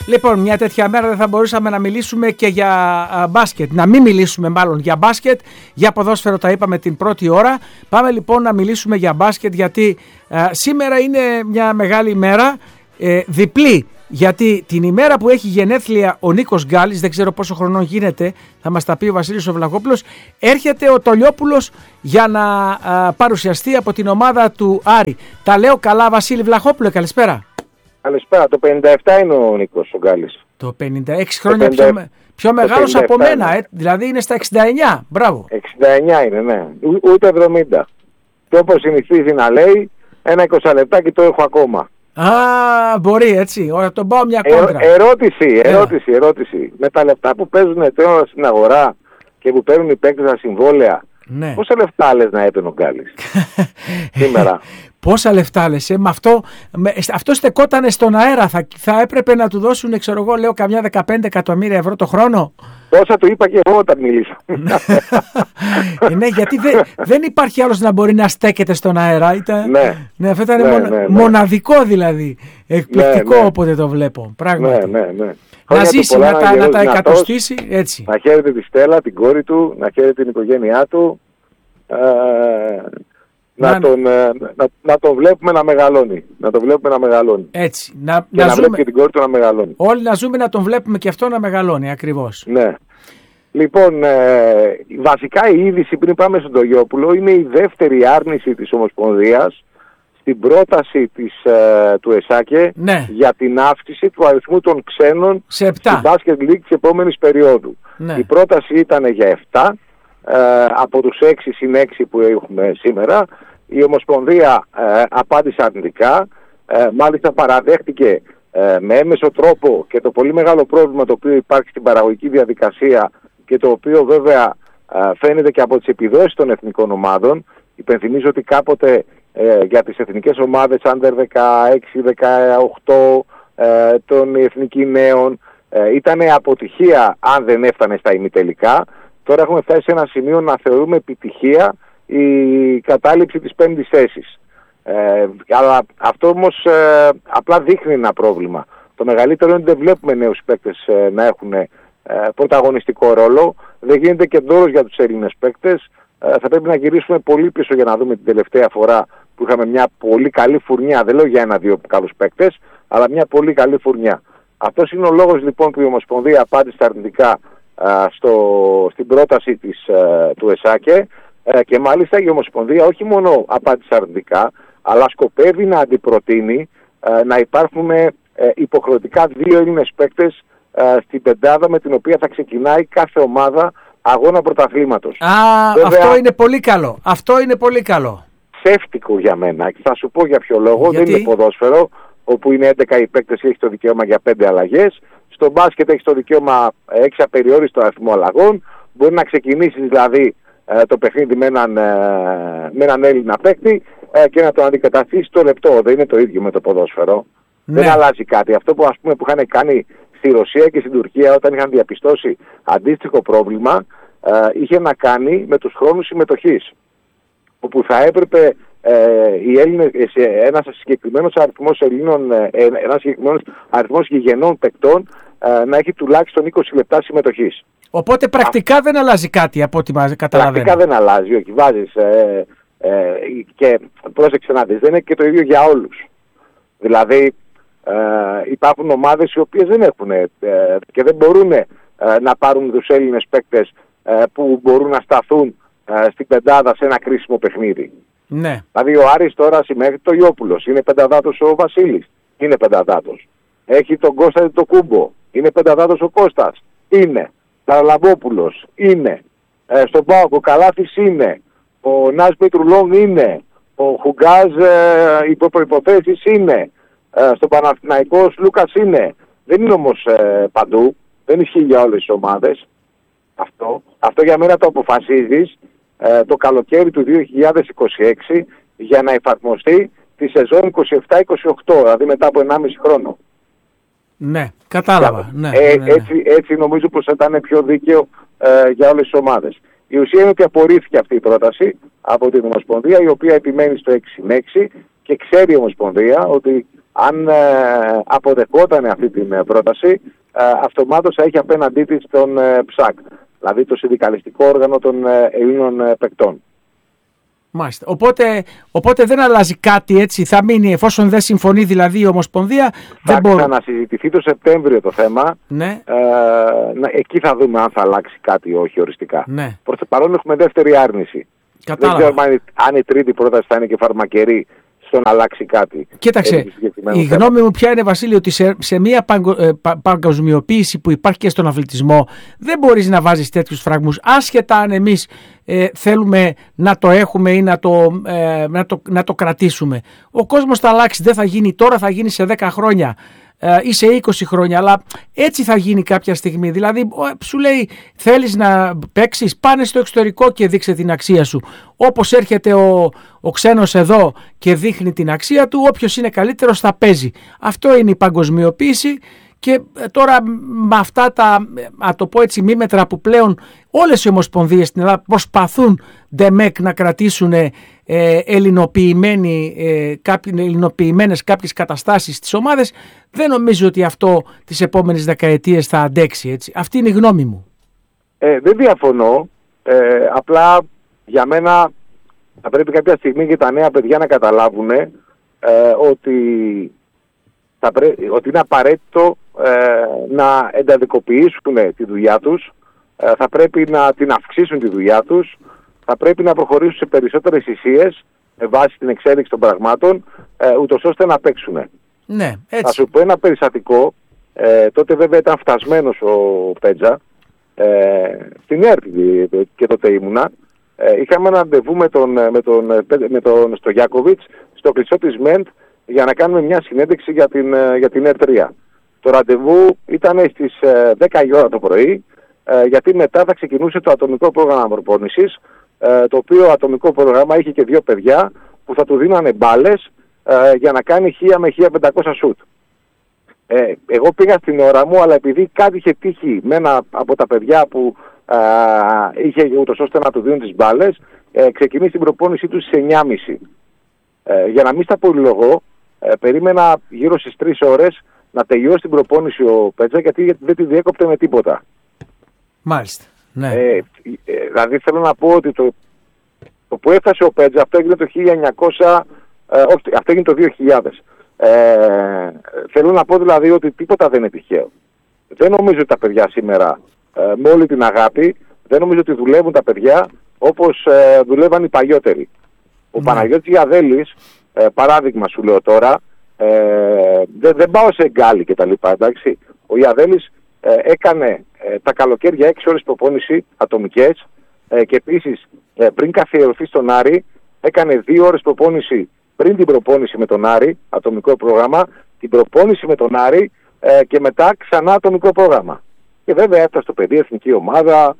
Λοιπόν, μια τέτοια μέρα δεν θα μπορούσαμε να μιλήσουμε και για μπάσκετ. Να μην μιλήσουμε μάλλον για μπάσκετ. Για ποδόσφαιρο τα είπαμε την πρώτη ώρα. Πάμε λοιπόν να μιλήσουμε για μπάσκετ, γιατί σήμερα είναι μια μεγάλη ημέρα, διπλή. Γιατί την ημέρα που έχει γενέθλια ο Νίκος Γκάλης, δεν ξέρω πόσο χρονών γίνεται, θα μας τα πει ο Βασίλης ο Βλαχόπουλος, έρχεται ο Τολιόπουλος για να παρουσιαστεί από την ομάδα του Άρη. Τα λέω καλά, Βασίλη Βλαχόπουλο, καλησπέρα. Καλησπέρα, το 57 είναι ο Νίκος ο Γκάλης. Το 56 χρόνια πιο μεγάλος από μένα, δηλαδή είναι στα 69, μπράβο. 69 είναι, ναι, ούτε 70. Και όπως συνηθίζει να λέει, ένα 20 λεπτάκι το έχω ακόμα. Α, μπορεί έτσι, ωραία, τον πάω μια κόντρα. Ερώτηση. Με τα λεφτά που παίζουν τώρα στην αγορά και που παίρνουν οι παίκτες τα συμβόλαια, ναι, πόσα λεφτά λες να έπαιρνε ο Γκάλης σήμερα? Πόσα λεφτά λες, με αυτό στεκότανε στον αέρα, θα έπρεπε να του δώσουν, ξέρω εγώ, λέω καμιά 15 εκατομμύρια ευρώ το χρόνο. Τόσα του είπα και εγώ όταν μίλησα. Ναι, γιατί δεν υπάρχει άλλος να μπορεί να στέκεται στον αέρα. Ναι, αυτό ήταν μοναδικό δηλαδή. Εκπληκτικό, όποτε το βλέπω. Πράγματι. Ναι. Να ζήσει, να τα εκατοστήσει έτσι. Να χαίρεται τη Στέλλα, την κόρη του, να χαίρεται την οικογένειά του. Να τον βλέπουμε να μεγαλώνει. Έτσι. Να βλέπει και την κόρη του να μεγαλώνει. Όλοι να ζούμε να τον βλέπουμε και αυτό να μεγαλώνει, ακριβώς. Ναι. Λοιπόν, βασικά η είδηση πριν πάμε στον Τολιόπουλο είναι η δεύτερη άρνηση της Ομοσπονδίας στην πρόταση του ΕΣΑΚΕ, ναι, για την αύξηση του αριθμού των ξένων στην Basket League της επόμενης περίοδου. Ναι. Η πρόταση ήταν για 7 από τους 6 συν 6 που έχουμε σήμερα. Η Ομοσπονδία απάντησε αρνητικά, μάλιστα παραδέχτηκε με έμεσο τρόπο και το πολύ μεγάλο πρόβλημα το οποίο υπάρχει στην παραγωγική διαδικασία και το οποίο βέβαια φαίνεται και από τις επιδόσεις των εθνικών ομάδων. Υπενθυμίζω ότι κάποτε για τις εθνικές ομάδες under 16, 18 των εθνικών νέων ήταν αποτυχία αν δεν έφτανε στα ημιτελικά. Τώρα έχουμε φτάσει σε ένα σημείο να θεωρούμε επιτυχία η κατάληψη της 5ης θέσης. Αλλά αυτό όμως απλά δείχνει ένα πρόβλημα. Το μεγαλύτερο είναι ότι δεν βλέπουμε νέους παίκτες να έχουν πρωταγωνιστικό ρόλο. Δεν γίνεται και ντόρος για τους Έλληνες παίκτες. Θα πρέπει να γυρίσουμε πολύ πίσω για να δούμε την τελευταία φορά που είχαμε μια πολύ καλή φουρνιά. Δεν λέω για ένα-δύο καλούς παίκτες, αλλά μια πολύ καλή φουρνιά. Αυτός είναι ο λόγος λοιπόν που η Ομοσπονδία απάντησε αρνητικά στην πρόταση του ΕΣΑΚΕ, και μάλιστα η Ομοσπονδία όχι μόνο απάντησε αρνητικά, αλλά σκοπεύει να αντιπροτείνει να υπάρχουν υποχρεωτικά 2 Έλληνες παίκτες στην πεντάδα με την οποία θα ξεκινάει κάθε ομάδα αγώνα πρωταθλήματος. Βέβαια, αυτό είναι πολύ καλό. Ψεύτικο για μένα και θα σου πω για ποιο λόγο. Γιατί? Δεν είναι ποδόσφαιρο όπου είναι 11 οι παίκτες και έχει το δικαίωμα για 5 αλλαγές. Στο μπάσκετ έχει το δικαίωμα, έχει απεριόριστο αριθμό αλλαγών. Μπορεί να ξεκινήσει δηλαδή το παιχνίδι με έναν Έλληνα παίκτη και να τον αντικαταστήσει το λεπτό. Δεν είναι το ίδιο με το ποδόσφαιρο. Ναι. Δεν αλλάζει κάτι. Αυτό που που είχαν κάνει στη Ρωσία και στην Τουρκία όταν είχαν διαπιστώσει αντίστοιχο πρόβλημα, είχε να κάνει με τους χρόνους συμμετοχής. Όπου θα έπρεπε οι Έλληνες, ένας συγκεκριμένος αριθμός γηγενών παικτών να έχει τουλάχιστον 20 λεπτά συμμετοχής. Οπότε πρακτικά δεν αλλάζει κάτι από ό,τι καταλαβαίνω. Πρακτικά δεν αλλάζει, όχι. Βάζεις και πρόσεξε να δεις, δεν είναι και το ίδιο για όλους. Δηλαδή υπάρχουν ομάδες οι οποίες δεν έχουν και δεν μπορούν να πάρουν τους Έλληνες παίκτες που μπορούν να σταθούν στην πεντάδα σε ένα κρίσιμο παιχνίδι. Ναι. Δηλαδή ο Άρης τώρα συμμετέχει το Ιόπουλος, είναι πενταδάτος ο Βασίλης, είναι πενταδάτος. Έχει τον Κώστα το Κούμπο, είναι πενταδάτος ο Κώστας, είναι. Ταραλαμπόπουλος, είναι. Στον ΠΑΟΚ ο Καλάθης είναι. Ο Νάς Πετρουλόν είναι. Ο Χουγκάζ υπό προϋποθέσεις είναι. Στον Παναθηναϊκό ο Λούκας είναι. Δεν είναι όμως παντού, δεν ισχύει για όλες τις ομάδες. Αυτό για μένα το αποφασίζεις το καλοκαίρι του 2026 για να εφαρμοστεί τη σεζόν 27-28, δηλαδή μετά από 1,5 χρόνο. Ναι, κατάλαβα. Ναι. Έτσι νομίζω πως θα ήταν πιο δίκαιο για όλες τις ομάδες. Η ουσία είναι ότι απορρίφθηκε αυτή η πρόταση από την Ομοσπονδία, η οποία επιμένει στο 6-6 και ξέρει η Ομοσπονδία ότι αν αποδεχόταν αυτή την πρόταση, αυτομάτως θα έχει απέναντί της τον ΨΑΚ, δηλαδή το συνδικαλιστικό όργανο των Ελλήνων παικτών. Μάλιστα. Οπότε δεν αλλάζει κάτι, έτσι, θα μείνει, εφόσον δεν συμφωνεί δηλαδή η Ομοσπονδία. Θα ξανασυζητηθεί το Σεπτέμβριο το θέμα. Ναι. Εκεί θα δούμε αν θα αλλάξει κάτι ή όχι οριστικά. Ναι. Προς το παρόν έχουμε δεύτερη άρνηση. Κατάλαβα. Δεν ξέρω αν η τρίτη πρόταση θα είναι και φαρμακερή στο να αλλάξει κάτι. Κοίταξε, η γνώμη μου ποια είναι, Βασίλη, ότι σε μια παγκοσμιοποίηση που υπάρχει και στον αθλητισμό δεν μπορείς να βάζεις τέτοιους φραγμούς, άσχετα αν εμείς θέλουμε να το έχουμε ή να το κρατήσουμε. Ο κόσμος θα αλλάξει, δεν θα γίνει τώρα, θα γίνει σε 10 χρόνια ή σε 20 χρόνια, αλλά έτσι θα γίνει κάποια στιγμή. Δηλαδή σου λέει, θέλεις να παίξεις, πάνε στο εξωτερικό και δείξε την αξία σου. Όπως έρχεται ο ξένος εδώ και δείχνει την αξία του, όποιος είναι καλύτερος θα παίζει. Αυτό είναι η παγκοσμιοποίηση. Και τώρα με αυτά τα, το πω έτσι, μήμετρα που πλέον όλες οι ομοσπονδίες στην Ελλάδα προσπαθούν να κρατήσουν ελληνοποιημένες κάποιες καταστάσεις στις ομάδες, δεν νομίζω ότι αυτό τις επόμενες δεκαετίες θα αντέξει, έτσι. Αυτή είναι η γνώμη μου. Δεν διαφωνώ, απλά για μένα θα πρέπει κάποια στιγμή και τα νέα παιδιά να καταλάβουν ότι είναι απαραίτητο να εντατικοποιήσουν τη δουλειά τους, θα πρέπει να την αυξήσουν τη δουλειά τους, θα πρέπει να προχωρήσουν σε περισσότερες θυσίες με βάση την εξέλιξη των πραγμάτων, ούτως ώστε να παίξουν. Ναι, έτσι. Θα σου πω ένα περιστατικό, τότε βέβαια ήταν φτασμένος ο Πέτζα, στην ΕΡΤ και τότε ήμουνα. Είχαμε ένα ραντεβού με τον Στογιάκοβιτς στο κλεισό της ΜΕΝΤ για να κάνουμε μια συνέντευξη για την ΕΡΤ3. Το ραντεβού ήταν στις 10 η ώρα το πρωί, γιατί μετά θα ξεκινούσε το ατομικό πρόγραμμα προπόνησης, το οποίο ατομικό πρόγραμμα είχε και 2 παιδιά που θα του δίνανε μπάλες για να κάνει 1000 με 1500 σουτ. Εγώ πήγα στην ώρα μου, αλλά επειδή κάτι είχε τύχει με ένα από τα παιδιά που είχε ούτως ώστε να του δίνουν τις μπάλες, ξεκινήσει την προπόνησή του στις 9.30. Για να μην στα πολυλογώ, περίμενα γύρω στις 3 ώρες να τελειώσει την προπόνηση ο Πέτζα, γιατί δεν τη διέκοπτε με τίποτα. Μάλιστα. Ναι. Δηλαδή θέλω να πω ότι το που έφτασε ο Πέτζα, αυτό έγινε το 1900, όχι, αυτό έγινε το 2000. Θέλω να πω δηλαδή ότι τίποτα δεν είναι τυχαίο. Δεν νομίζω ότι τα παιδιά σήμερα, με όλη την αγάπη, δεν νομίζω ότι δουλεύουν τα παιδιά όπως δουλεύαν οι παλιότεροι. Ο Παναγιώτης Γιαδέλης, παράδειγμα σου λέω τώρα, δεν πάω σε γκάλι και τα λοιπά, εντάξει. Ο Γιαδέλης έκανε τα καλοκαίρια 6 ώρες προπόνηση ατομικές και επίσης πριν καθιερωθεί στον Άρη έκανε 2 ώρες προπόνηση πριν την προπόνηση με τον Άρη, ατομικό πρόγραμμα, την προπόνηση με τον Άρη και μετά ξανά ατομικό πρόγραμμα. Και βέβαια έφτασε το παιδί, εθνική ομάδα,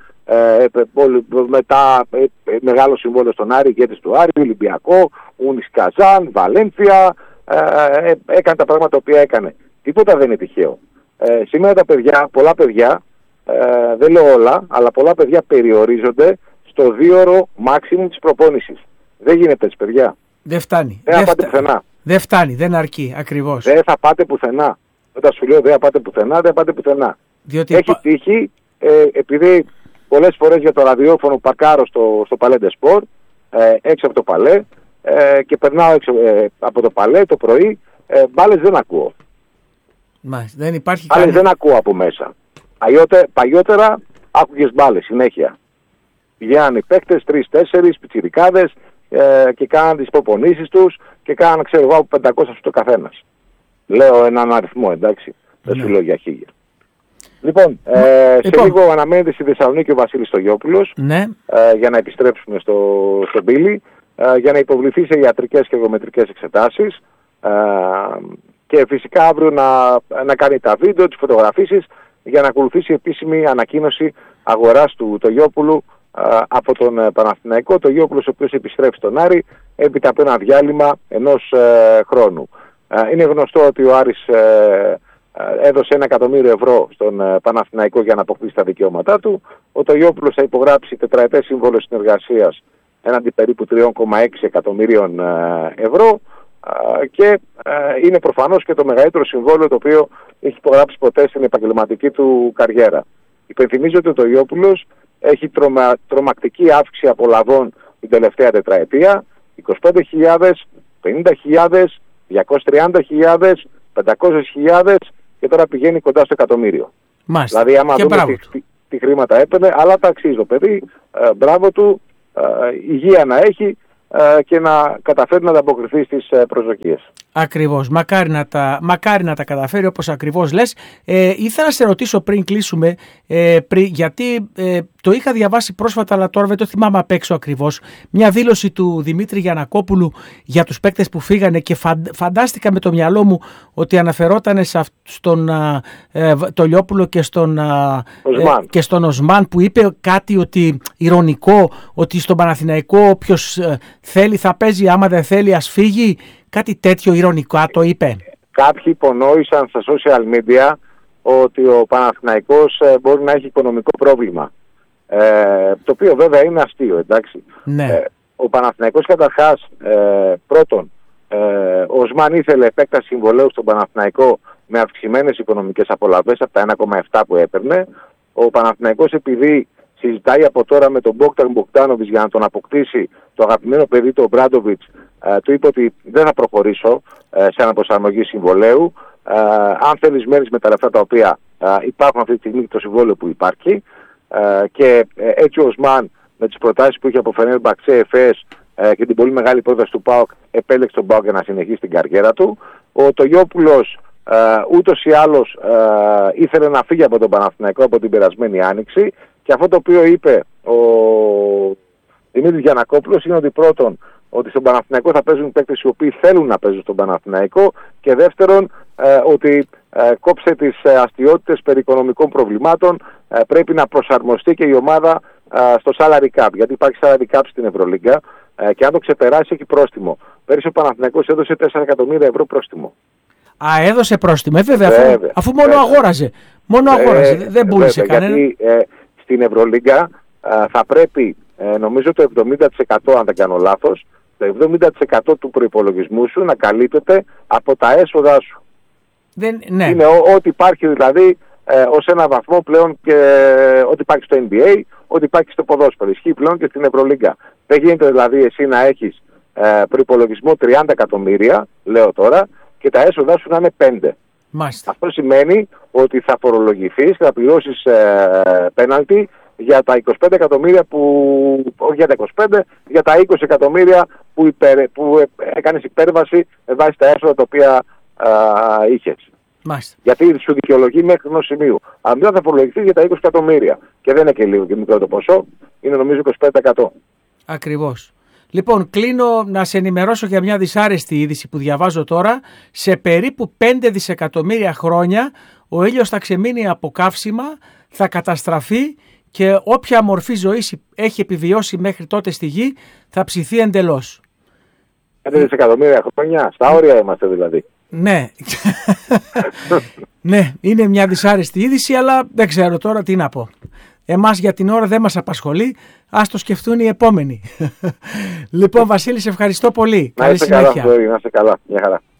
μετά μεγάλο συμβόλαιο στον Άρη, ηγέτης του Άρη, Ολυμπιακό, Ούνις Καζάν, Βαλένθια, έκανε τα πράγματα που έκανε. Τίποτα δεν είναι τυχαίο. Σήμερα τα παιδιά, πολλά παιδιά, δεν λέω όλα, αλλά πολλά παιδιά περιορίζονται στο 2ωρο maximum της προπόνησης. Δεν γίνεται έτσι, παιδιά. Δεν φτάνει. Δεν θα πάτε πουθενά. Δεν φτάνει, δεν αρκεί, ακριβώς. Δεν θα πάτε πουθενά. Όταν σου λέω δεν θα πάτε πουθενά, δεν θα πάτε πουθενά. Διότι έχει τύχει, επειδή πολλές φορές για το ραδιόφωνο παρκάρω στο Παλέ Ντε Σπορ, έξω από το Παλέ, και περνάω έξω από το Παλέ το πρωί, μπάλες δεν ακούω. Μάλιστα, δεν υπάρχει μπάλες δεν ακούω από μέσα. Παλιότερα άκουγες μπάλες συνέχεια. Πηγαίναν οι παίκτες, 3-4 πιτσιρικάδες, και κάναν τις προπονήσεις τους και κάναν, ξέρω εγώ, από 500 στο καθένας. Λέω έναν αριθμό, εντάξει. Δεν σου λέω για 1000. Λοιπόν, σε λίγο αναμένεται στη Θεσσαλονίκη ο Βασίλης Στογιόπουλος, για να επιστρέψουμε στο Μπίλι, για να υποβληθεί σε ιατρικές και εργομετρικές εξετάσεις, και φυσικά αύριο να κάνει τα βίντεο, τις φωτογραφίσεις, για να ακολουθήσει επίσημη ανακοίνωση αγοράς του Στογιόπουλου από τον Παναθηναϊκό. Το Γιώπουλος, ο οποίος επιστρέφει στον Άρη έπειτα από ένα διάλειμμα 1 χρόνου. Είναι γνωστό ότι ο Άρης έδωσε 1 εκατομμύριο ευρώ στον Παναθηναϊκό για να αποκτήσει τα δικαιώματά του. Ο Τογιόπουλος θα υπογράψει τετραετές σύμβολο συνεργασίας έναντι περίπου 3,6 εκατομμυρίων ευρώ. και είναι προφανώς και το μεγαλύτερο συμβόλαιο το οποίο έχει υπογράψει ποτέ στην επαγγελματική του καριέρα. Υπενθυμίζω ότι ο Τοιόπουλος έχει τρομακτική αύξηση απολαβών την τελευταία τετραετία, 25.000, 50.000, 230.000, 500.000 και τώρα πηγαίνει κοντά στο εκατομμύριο. Μάλιστα. Δηλαδή άμα δούμε τι χρήματα έπαιρνε, αλλά τα αξίζει το παιδί, μπράβο του, υγεία να έχει και να καταφέρει να ανταποκριθεί στις προσδοκίες. Ακριβώς. Μακάρι να τα καταφέρει όπως ακριβώς λες. Ήθελα να σε ρωτήσω πριν κλείσουμε, γιατί το είχα διαβάσει πρόσφατα, αλλά τώρα δεν το θυμάμαι απ' έξω ακριβώς, μια δήλωση του Δημήτρη Γιαννακόπουλου για τους παίκτες που φύγανε και φαντάστηκα με το μυαλό μου ότι αναφερόταν στον Τολιόπουλο και στον Οσμάν, που είπε κάτι ότι ηρωνικό, ότι στον Παναθηναϊκό όποιος θέλει θα παίζει, άμα δεν θέλει ας φύγει. Κάτι τέτοιο ηρωνικά το είπε. Κάποιοι υπονόησαν στα social media ότι ο Παναθηναϊκός μπορεί να έχει οικονομικό πρόβλημα. Το οποίο βέβαια είναι αστείο, εντάξει. Ναι. Ο Παναθηναϊκός καταρχάς, πρώτον, ο Οσμάν ήθελε επέκταση συμβολαίου στον Παναθηναϊκό με αυξημένες οικονομικές απολαβές από τα 1,7 που έπαιρνε. Ο Παναθηναϊκός, επειδή συζητάει από τώρα με τον Μπόγκταν Μπογκδάνοβιτς για να τον αποκτήσει το αγαπημένο παιδί του Ομπράντοβιτς, του είπε ότι δεν θα προχωρήσω σε αναπροσαρμογή συμβολαίου. Αν θέλεις μένεις με τα λεφτά τα οποία υπάρχουν αυτή τη στιγμή, το συμβόλαιο που υπάρχει, και έτσι ο Οσμάν με τις προτάσεις που είχε από Φενέρμπαξε, Εφές και την πολύ μεγάλη πρόταση του ΠΑΟΚ επέλεξε τον ΠΑΟΚ για να συνεχίσει την καριέρα του. Ο Τοιόπουλος ούτως ή άλλως ήθελε να φύγει από τον Παναθηναϊκό από την περασμένη άνοιξη, και αυτό το οποίο είπε ο Δημήτρης Γιαννακόπουλος είναι ότι πρώτον, ότι στον Παναθηναϊκό θα παίζουν παίκτες οι οποίοι θέλουν να παίζουν στον Παναθηναϊκό, και δεύτερον ότι κόψε τις αστιότητες περί οικονομικών προβλημάτων, πρέπει να προσαρμοστεί και η ομάδα στο salary cap, γιατί υπάρχει salary cap στην Ευρωλίγκα και αν το ξεπεράσει έχει πρόστιμο. Πέρυσι ο Παναθηναϊκός έδωσε 4 εκατομμύρια ευρώ πρόστιμο. Έδωσε πρόστιμο, βέβαια, αφού μόνο αγόραζε. Δεν πούλησε κανένα. Γιατί στην Ευρωλίγκα θα πρέπει, νομίζω το 70%, αν δεν κάνω λάθος, το 70% του προϋπολογισμού σου να καλύπτεται από τα έσοδα σου. Ναι. Είναι ό,τι υπάρχει δηλαδή ως ένα βαθμό πλέον, και ό,τι υπάρχει στο NBA, ό,τι υπάρχει στο ποδόσφαιρο. Ισχύει πλέον και στην Ευρωλίγκα. Δεν γίνεται δηλαδή εσύ να έχεις προϋπολογισμό 30 εκατομμύρια, λέω τώρα, και τα έσοδα σου να είναι 5. Μάλιστα. Αυτό σημαίνει ότι θα φορολογηθείς και θα πληρώσεις πέναλτι για τα 25 εκατομμύρια όχι για τα 25, για τα 20 εκατομμύρια που έκανες υπέρβαση βάσει τα έσοδα τα οποία είχες. Μάλιστα. Γιατί σου δικαιολογεί μέχρι ενός σημείου. Αν δεν θα φορολογηθείς για τα 20 εκατομμύρια. Και δεν είναι και λίγο και μικρό το ποσό, είναι νομίζω 25%. Ακριβώς. Λοιπόν, κλείνω να σε ενημερώσω για μια δυσάρεστη είδηση που διαβάζω τώρα. Σε περίπου 5 δισεκατομμύρια χρόνια ο ήλιος θα ξεμείνει από καύσιμα, θα καταστραφεί και όποια μορφή ζωής έχει επιβιώσει μέχρι τότε στη γη θα ψηθεί εντελώς. 5 δισεκατομμύρια χρόνια, στα όρια είμαστε δηλαδή. Ναι. Ναι, είναι μια δυσάρεστη είδηση, αλλά δεν ξέρω τώρα τι να πω. Εμάς για την ώρα δεν μας απασχολεί, ας το σκεφτούν οι επόμενοι. Λοιπόν, Βασίλη, σε ευχαριστώ πολύ. Να είστε καλά, να είστε καλά. Μια χαρά.